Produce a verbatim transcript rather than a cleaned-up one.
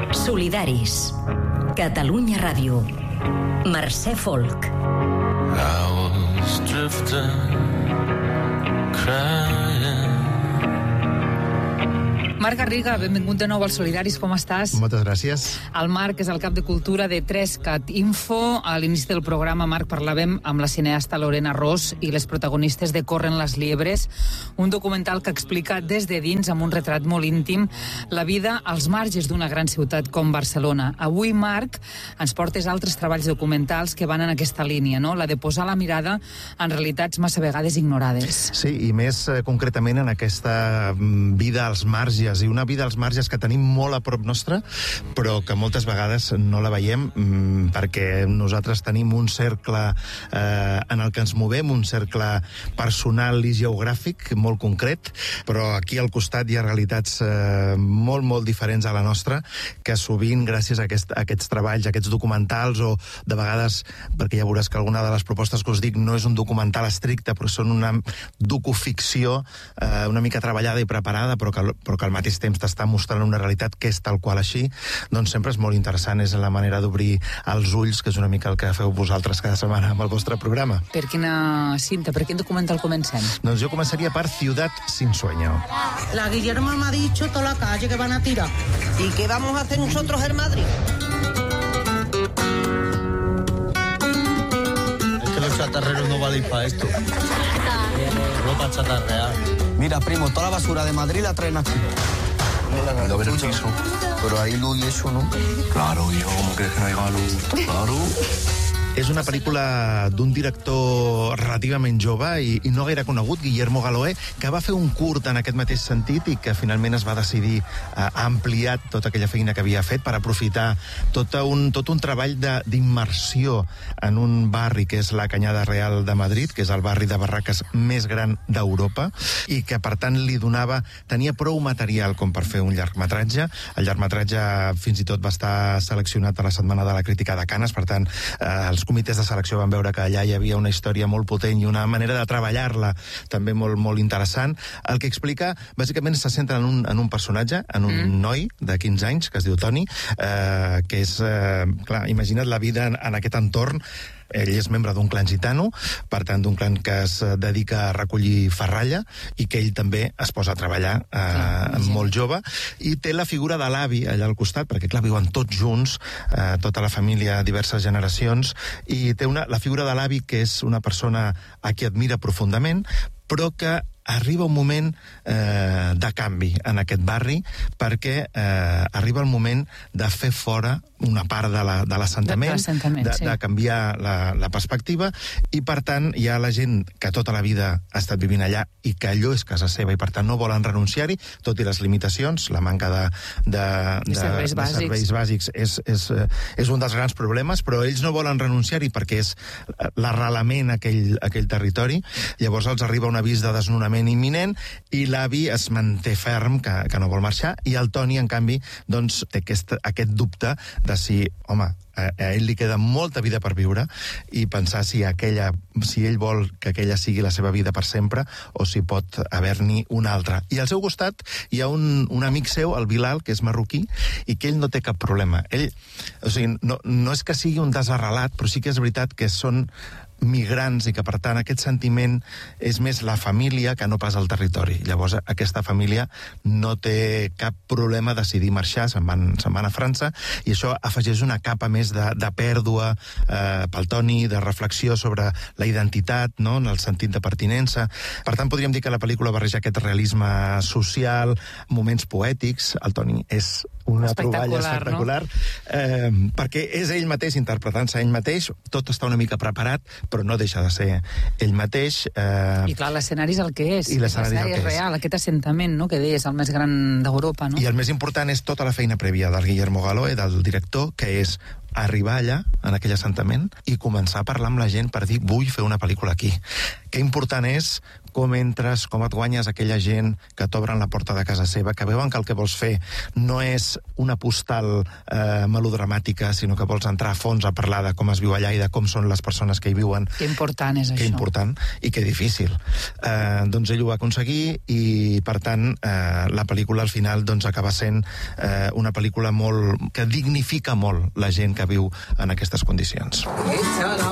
Solidaris. Catalunya Ràdio. Mercè Folk. I was drifting, crying. Marc Garriga, benvingut de nou als Solidaris, com estàs? Moltes gràcies. El Marc és el cap de cultura de tres cat Info. A l'inici del programa, Marc, parlàvem amb la cineasta Lorena Ros i les protagonistes de Corren les liebres, un documental que explica des de dins, amb un retrat molt íntim, la vida als marges d'una gran ciutat com Barcelona. Avui, Marc, ens portes altres treballs documentals que van en aquesta línia, no? La de posar la mirada en realitats massa vegades ignorades. Sí, i més eh, concretament en aquesta vida als marges, i una vida als marges que tenim molt a prop nostra, però que moltes vegades no la veiem mmm, perquè nosaltres tenim un cercle eh, en el que ens movem, un cercle personal i geogràfic molt concret, però aquí al costat hi ha realitats eh, molt, molt diferents a la nostra, que sovint, gràcies a, aquest, a aquests treballs, a aquests documentals, o de vegades, perquè ja veuràs que alguna de les propostes que us dic no és un documental estricte, però són una docuficció eh, una mica treballada i preparada, però que, però que al mateix temps t'està mostrant una realitat que és tal qual així, doncs sempre és molt interessant, és la manera d'obrir els ulls, que és una mica el que feu vosaltres cada setmana amb el vostre programa. Per quina cinta, per quin documental comencem? Doncs jo començaria per Ciudad sin sueño. La Guillermo me ha dicho toda la calle que van a tirar. ¿Y qué vamos a hacer nosotros en Madrid? Es que los chatarreros no valen para esto. Ropa chatarrear. Mira, primo, toda la basura de Madrid la traen aquí. ¿Lo ves el piso? Pero ahí luz y eso, ¿no? Claro, hijo, ¿cómo crees que no haya luz? Claro. És una pel·lícula d'un director relativament jove i, i no gaire conegut, Guillermo Galoé, que va fer un curt en aquest mateix sentit i que finalment es va decidir a ampliar tota aquella feina que havia fet per aprofitar tot un, tot un treball d'immersió en un barri que és la Canyada Real de Madrid, que és el barri de barraques més gran d'Europa, i que per tant li donava, tenia prou material com per fer un llargmetratge. El llargmetratge fins i tot va estar seleccionat a la Setmana de la Crítica de Canes, per tant, eh, els comitès de selecció van veure que allà hi havia una història molt potent i una manera de treballar-la també molt, molt interessant. El que explica, bàsicament, se centra en un, en un personatge, en un mm. noi de quinze anys, que es diu Toni, eh, que és, eh, clar, imagina't la vida en, en aquest entorn. Ell és membre d'un clan gitano, per tant, d'un clan que es dedica a recollir ferralla i que ell també es posa a treballar eh, sí, sí. molt jove, i té la figura de l'avi allà al costat, perquè, clar, viuen tots junts, eh, tota la família, diverses generacions, i té una, la figura de l'avi, que és una persona a qui admira profundament, però que arriba un moment eh, de canvi en aquest barri, perquè eh, arriba el moment de fer fora una part de l'assentament, la, de, de, sí. de canviar la, la perspectiva, i per tant hi ha la gent que tota la vida ha estat vivint allà i que allò és casa seva i per tant no volen renunciar-hi, tot i les limitacions, la manca de, de, de, de, serveis, de bàsics. serveis bàsics és, és, és un dels grans problemes, però ells no volen renunciar-hi perquè és l'arrelament a aquell, a aquell territori. Llavors els arriba un avís de desnonament imminent i l'avi es manté ferm, que, que no vol marxar, i el Toni, en canvi, doncs, té aquest, aquest dubte de si, home, a, a ell li queda molta vida per viure i pensar si aquella, si ell vol que aquella sigui la seva vida per sempre o si pot haver-n'hi una altra. I al seu costat hi ha un, un amic seu, el Bilal, que és marroquí, i que ell no té cap problema. Ell, o sigui, no, no és que sigui un desarrelat, però sí que és veritat que són migrants i que, per tant, aquest sentiment és més la família que no pas el territori. Llavors, aquesta família no té cap problema a decidir marxar, se'n van, se'n van a França, i això afegeix una capa més de, de pèrdua eh, pel Toni, de reflexió sobre la identitat, no?, en el sentit de pertinença. Per tant, podríem dir que la pel·lícula barreja aquest realisme social, moments poètics. El Toni és una troballa espectacular, no? eh, perquè és ell mateix interpretant-se ell mateix, tot està una mica preparat, però no deixa de ser ell mateix. Eh... I clar, l'escenari és el que és. I l'escenari és el que és. real, aquest assentament, no?, que deies, el més gran d'Europa, no? I el més important és tota la feina prèvia del Guillermo Galoé, del director, que és arribar allà, en aquell assentament, i començar a parlar amb la gent per dir, vull fer una pel·lícula aquí. Que important és com entres, com et guanyes aquella gent que t'obren la porta de casa seva, que veuen que el que vols fer no és una postal eh, melodramàtica, sinó que vols entrar a fons a parlar de com es viu allà i de com són les persones que hi viuen. Que important és que això. Que important i que difícil. Eh, doncs ell ho va aconseguir i, per tant, eh, la pel·lícula al final doncs, acaba sent eh, una pel·lícula molt que dignifica molt la gent que viu en aquestes condicions.